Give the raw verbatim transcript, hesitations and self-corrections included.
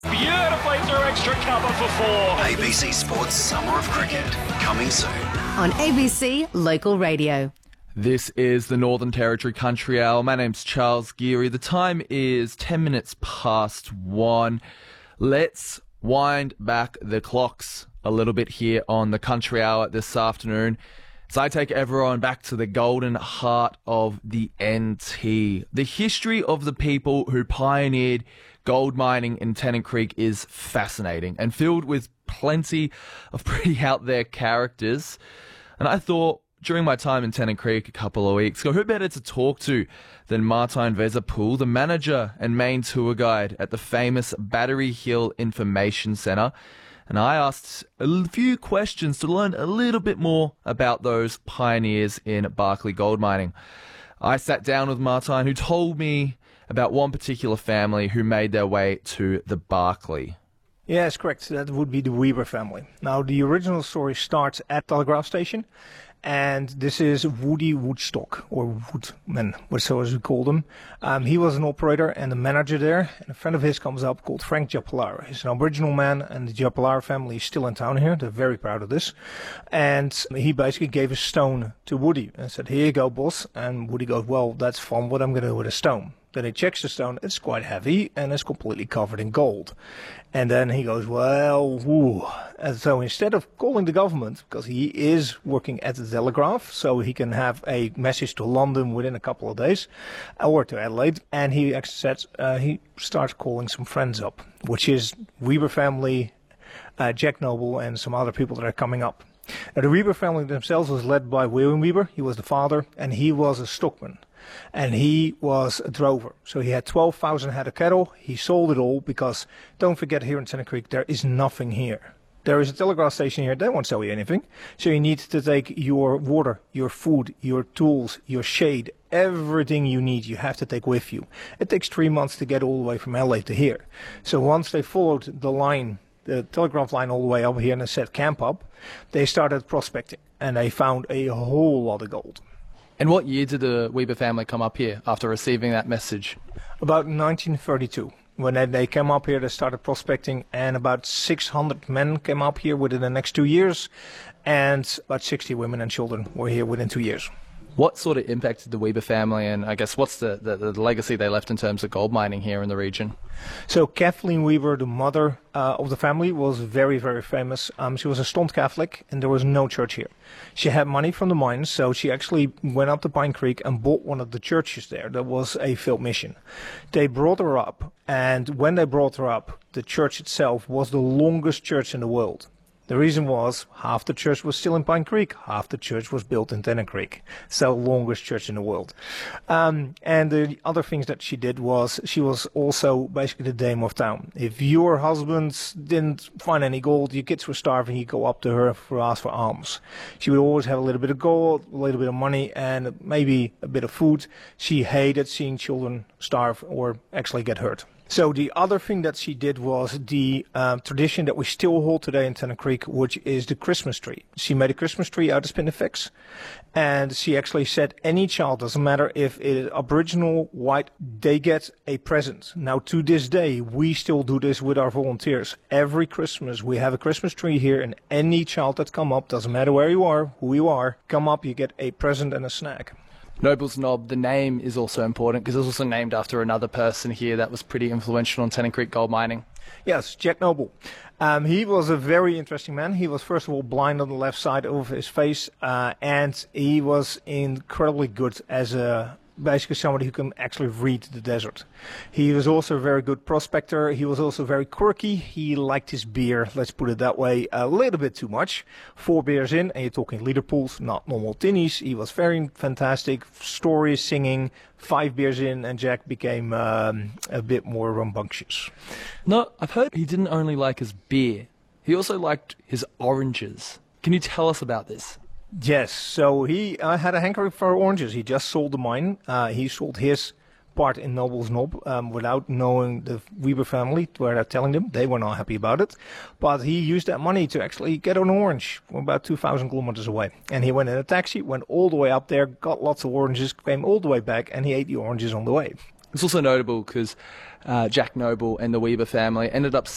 Beautifully through extra cover for four. A B C Sports Summer of Cricket, coming soon. On A B C Local Radio. This is the Northern Territory Country Hour. My name's Charles Geary. The time is ten minutes past one. Let's wind back the clocks a little bit here on the Country Hour this afternoon. So I take everyone back to the golden heart of the N T. The history of the people who pioneered gold mining in Tennant Creek is fascinating and filled with plenty of pretty out there characters. And I thought during my time in Tennant Creek a couple of weeks ago, who better to talk to than Martijn Weserpool, the manager and main tour guide at the famous Battery Hill Information Centre. And I asked a few questions to learn a little bit more about those pioneers in Barkley gold mining. I sat down with Martijn, who told me about one particular family who made their way to the Barkley. Yes, correct. That would be the Weber family. Now, the original story starts at Telegraph Station, and this is Woody Woodstock, or Woodman, so as we call him. Um, he was an operator and a manager there, and a friend of his comes up called Frank Japalar. He's an Aboriginal man, and the Japalar family is still in town here. They're very proud of this. And he basically gave a stone to Woody and said, "Here you go, boss." And Woody goes, "Well, that's fun. What I'm going to do with a stone?" Then he checks the stone. It's quite heavy and it's completely covered in gold. And then he goes, well, woo. And so instead of calling the government, because he is working at the Telegraph, so he can have a message to London within a couple of days, or to Adelaide, and he actually said uh, he starts calling some friends up, which is Weber family, uh, Jack Noble, and some other people that are coming up. Now, the Weber family themselves was led by William Weber. He was the father, and he was a stockman. And he was a drover. So he had twelve thousand head of cattle. He sold it all because, don't forget, here in Tennant Creek, there is nothing here. There is a telegraph station here. They won't sell you anything. So you need to take your water, your food, your tools, your shade, everything you need, you have to take with you. It takes three months to get all the way from L A to here. So once they followed the line, the telegraph line all the way up here and they set camp up, they started prospecting. And they found a whole lot of gold. And what year did the Weber family come up here after receiving that message? About nineteen thirty-two. When they, they came up here, they started prospecting, and about six hundred men came up here within the next two years, and about sixty women and children were here within two years. What sort of impact did the Weber family, and I guess what's the, the, the legacy they left in terms of gold mining here in the region? So Kathleen Weber, the mother uh, of the family, was very, very famous. Um, she was a staunch Catholic, and there was no church here. She had money from the mines, so she actually went up to Pine Creek and bought one of the churches there. That was a field mission. They brought her up, and when they brought her up, the church itself was the longest church in the world. The reason was half the church was still in Pine Creek, half the church was built in Tennant Creek. So longest church in the world. Um, and the other things that she did was she was also basically the dame of town. If your husband didn't find any gold, your kids were starving, you go up to her for ask for alms. She would always have a little bit of gold, a little bit of money, and maybe a bit of food. She hated seeing children starve or actually get hurt. So the other thing that she did was the uh, tradition that we still hold today in Tennant Creek, which is the Christmas tree. She made a Christmas tree out of spinifex, and she actually said any child, doesn't matter if it is Aboriginal, white, they get a present. Now to this day, we still do this with our volunteers. Every Christmas, we have a Christmas tree here, and any child that come up, doesn't matter where you are, who you are, come up, you get a present and a snack. Noble's Knob, the name is also important because it's also named after another person here that was pretty influential in Tennant Creek gold mining. Yes, Jack Noble. Um, he was a very interesting man. He was, first of all, blind on the left side of his face, uh, and he was incredibly good as a basically somebody who can actually read the desert. He was also a very good prospector. He was also very quirky. He liked his beer, let's put it that way, a little bit too much. Four beers in, and you're talking leader pools, not normal tinnies. He was very fantastic. Stories, singing. Five beers in, and Jack became um, a bit more rambunctious. No, I've heard he didn't only like his beer. He also liked his oranges. Can you tell us about this? Yes, so he uh, had a hankering for oranges. He just sold the mine. Uh, he sold his part in Noble's Knob um, without knowing the Weber family, where they're telling them. They were not happy about it. But he used that money to actually get an orange from about two thousand kilometers away. And he went in a taxi, went all the way up there, got lots of oranges, came all the way back, and he ate the oranges on the way. It's also notable because uh, Jack Noble and the Weber family ended up